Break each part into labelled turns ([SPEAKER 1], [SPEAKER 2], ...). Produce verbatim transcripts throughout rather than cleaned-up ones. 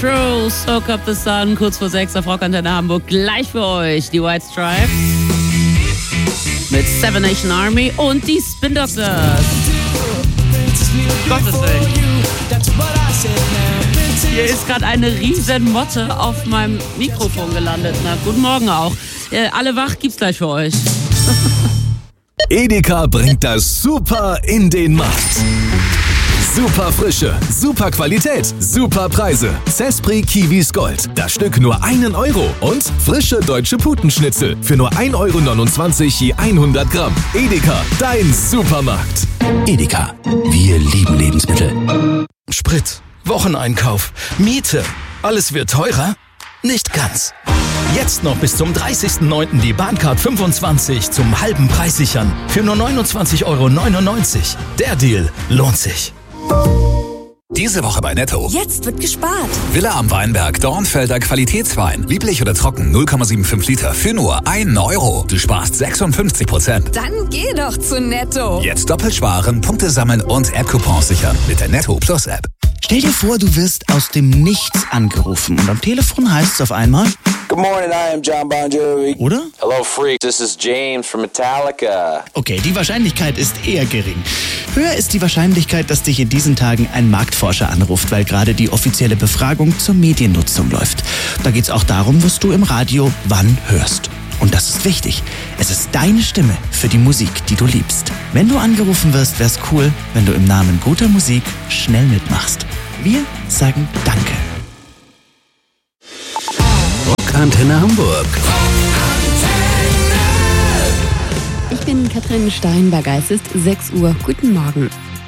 [SPEAKER 1] True, Soak Up the Sun, kurz vor sechs auf Rockantenne Hamburg. Gleich für euch die White Stripes mit Seven Nation Army und die Spin Doctors. Gottes Willen. Hier ist gerade eine riesen Motte auf meinem Mikrofon gelandet. Na, guten Morgen auch. Äh, alle wach, gibt's gleich für euch.
[SPEAKER 2] Edeka bringt das Super in den Markt. Super Frische, super Qualität, super Preise. Zespri Kiwis Gold. Das Stück nur einen Euro. Und frische deutsche Putenschnitzel für nur ein Euro neunundzwanzig je hundert Gramm. Edeka, dein Supermarkt.
[SPEAKER 3] Edeka, wir lieben Lebensmittel. Sprit, Wocheneinkauf, Miete. Alles wird teurer? Nicht ganz. Jetzt noch bis zum dreißigsten neunten die Bahncard fünfundzwanzig zum halben Preis sichern. Für nur neunundzwanzig Euro neunundneunzig. Der Deal lohnt sich.
[SPEAKER 4] Diese Woche bei Netto.
[SPEAKER 5] Jetzt wird gespart.
[SPEAKER 4] Villa am Weinberg, Dornfelder Qualitätswein. Lieblich oder trocken, null Komma fünfundsiebzig Liter für nur einen Euro. Du sparst sechsundfünfzig Prozent.
[SPEAKER 5] Dann geh doch zu Netto.
[SPEAKER 4] Jetzt doppelt sparen, Punkte sammeln und App-Coupons sichern mit der Netto Plus App.
[SPEAKER 6] Stell dir vor, du wirst aus dem Nichts angerufen und am Telefon heißt es auf einmal:
[SPEAKER 7] Good morning, I am John Bon Jovi.
[SPEAKER 6] Oder?
[SPEAKER 7] Hello, freak. This is James from Metallica.
[SPEAKER 6] Okay, die Wahrscheinlichkeit ist eher gering. Höher ist die Wahrscheinlichkeit, dass dich in diesen Tagen ein Marktforscher anruft, weil gerade die offizielle Befragung zur Mediennutzung läuft. Da geht's auch darum, was du im Radio wann hörst. Und das ist wichtig. Es ist deine Stimme für die Musik, die du liebst. Wenn du angerufen wirst, wär's cool, wenn du im Namen guter Musik schnell mitmachst. Wir sagen Danke.
[SPEAKER 3] Rockantenne Hamburg.
[SPEAKER 8] Ich bin Katrin Steinberger, es ist sechs Uhr. Guten Morgen.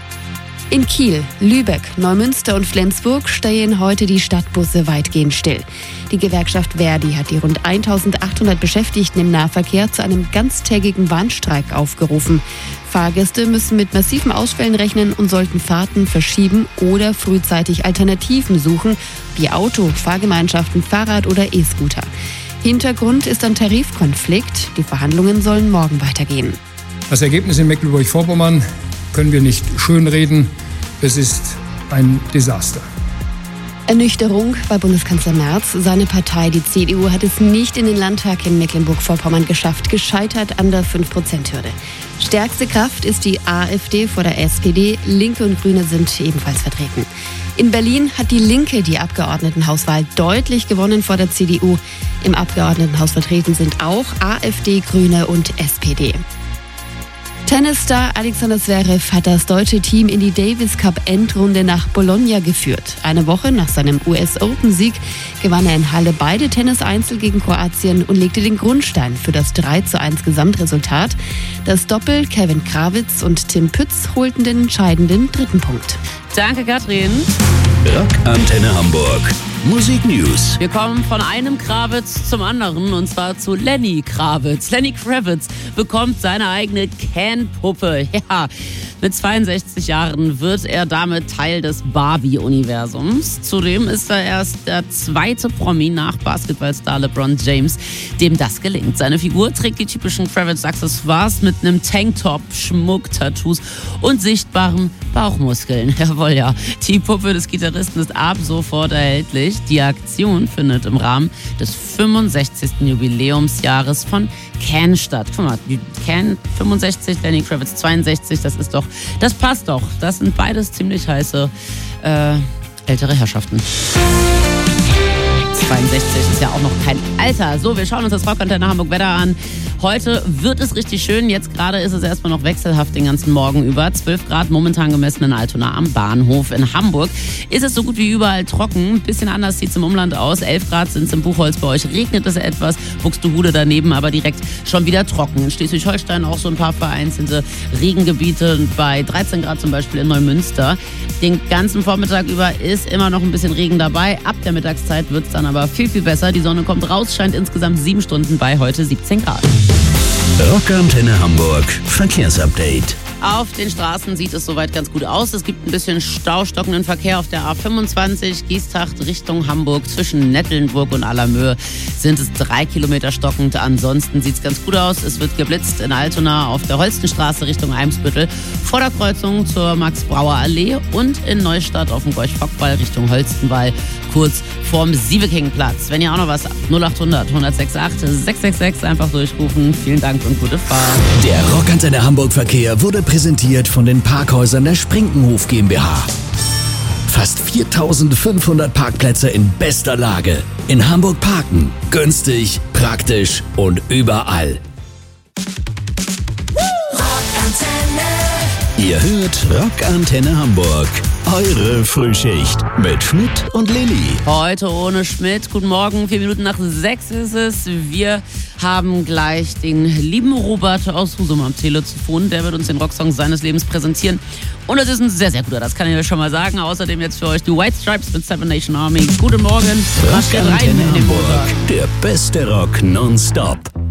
[SPEAKER 8] In Kiel, Lübeck, Neumünster und Flensburg stehen heute die Stadtbusse weitgehend still. Die Gewerkschaft Verdi hat die rund eintausendachthundert Beschäftigten im Nahverkehr zu einem ganztägigen Warnstreik aufgerufen. Fahrgäste müssen mit massiven Ausfällen rechnen und sollten Fahrten verschieben oder frühzeitig Alternativen suchen, wie Auto, Fahrgemeinschaften, Fahrrad oder E-Scooter. Hintergrund ist ein Tarifkonflikt. Die Verhandlungen sollen morgen weitergehen.
[SPEAKER 9] Das Ergebnis in Mecklenburg-Vorpommern können wir nicht schönreden. Es ist ein Desaster.
[SPEAKER 8] Ernüchterung bei Bundeskanzler Merz. Seine Partei, die C D U, hat es nicht in den Landtag in Mecklenburg-Vorpommern geschafft, gescheitert an der fünf Prozent Hürde. Stärkste Kraft ist die AfD vor der S P D. Linke und Grüne sind ebenfalls vertreten. In Berlin hat die Linke die Abgeordnetenhauswahl deutlich gewonnen vor der C D U. Im Abgeordnetenhaus vertreten sind auch AfD, Grüne und S P D. Tennisstar Alexander Zverev hat das deutsche Team in die Davis Cup Endrunde nach Bologna geführt. Eine Woche nach seinem U S Open Sieg gewann er in Halle beide Tennis-Einzel gegen Kroatien und legte den Grundstein für das drei zu eins Gesamtresultat. Das Doppel Kevin Krawitz und Tim Pütz holten den entscheidenden dritten Punkt.
[SPEAKER 1] Danke, Katrin.
[SPEAKER 3] Rockantenne Hamburg. Musik News.
[SPEAKER 1] Wir kommen von einem Krawitz zum anderen und zwar zu Lenny Kravitz. Lenny Kravitz bekommt seine eigene Ken-Puppe. Ja, mit zweiundsechzig Jahren wird er damit Teil des Barbie-Universums. Zudem ist er erst der zweite Promi nach Basketballstar LeBron James, dem das gelingt. Seine Figur trägt die typischen Kravitz-Accessoires mit einem Tanktop, Schmuck, Tattoos und sichtbaren Bauchmuskeln. Jawohl, ja. Die Puppe des Gitarristen ist ab sofort erhältlich. Die Aktion findet im Rahmen des fünfundsechzigsten Jubiläumsjahres von Ken statt. Guck mal, Ken fünfundsechzig, Lenny Kravitz zweiundsechzig, das ist doch, das passt doch. Das sind beides ziemlich heiße äh, ältere Herrschaften. zweiundsechzig ist ja auch noch kein Alter. So, wir schauen uns das Rockantenne Hamburg Wetter an. Heute wird es richtig schön. Jetzt gerade ist es erstmal noch wechselhaft den ganzen Morgen über. zwölf Grad momentan gemessen in Altona am Bahnhof. In Hamburg ist es so gut wie überall trocken. Ein bisschen anders sieht es im Umland aus. elf Grad sind es in Buchholz. Bei euch regnet es etwas. Buxtehude daneben, aber direkt schon wieder trocken. In Schleswig-Holstein auch so ein paar vereinzelte Regengebiete. Bei dreizehn Grad zum Beispiel in Neumünster. Den ganzen Vormittag über ist immer noch ein bisschen Regen dabei. Ab der Mittagszeit wird es dann aber viel, viel besser. Die Sonne kommt raus, scheint insgesamt sieben Stunden bei heute siebzehn Grad.
[SPEAKER 3] Rockantenne Hamburg Verkehrsupdate.
[SPEAKER 1] Auf den Straßen sieht es soweit ganz gut aus. Es gibt ein bisschen staustockenden Verkehr auf der A fünfundzwanzig, Giestacht Richtung Hamburg. Zwischen Nettelnburg und Allermöhe sind es drei Kilometer stockend. Ansonsten sieht es ganz gut aus. Es wird geblitzt in Altona auf der Holstenstraße Richtung Eimsbüttel, vor der Kreuzung zur Max-Brauer-Allee und in Neustadt auf dem Gorch-Fock-Wall Richtung Holstenwall. kurz vorm Sievekingplatz. Wenn ihr auch noch was habt, null acht hundert, hundertsechsundachtzig, sechshundertsechsundsechzig einfach durchrufen. Vielen Dank und gute Fahrt.
[SPEAKER 2] Der Rockantenne Hamburg Verkehr wurde präsentiert von den Parkhäusern der Sprinkenhof GmbH. Fast viertausendfünfhundert Parkplätze in bester Lage. In Hamburg parken. Günstig, praktisch und überall. Ihr hört Rockantenne Hamburg. Eure Frühschicht mit Schmidt und Lilly.
[SPEAKER 1] Heute ohne Schmidt. Guten Morgen, vier Minuten nach sechs ist es. Wir haben gleich den lieben Robert aus Husum am Telefon. Der wird uns den Rocksong seines Lebens präsentieren. Und es ist ein sehr, sehr guter, das kann ich euch schon mal sagen. Außerdem jetzt für euch die White Stripes mit Seven Nation Army. Guten Morgen.
[SPEAKER 2] Rockantenne Hamburg, der beste Rock nonstop.